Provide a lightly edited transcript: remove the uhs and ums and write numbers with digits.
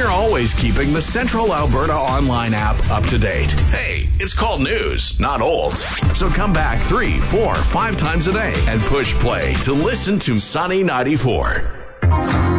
always keeping the Central Alberta online app up to date. Hey, it's called news, not old. So come back 3, 4, 5 times a day and push play to listen to Sunny 94.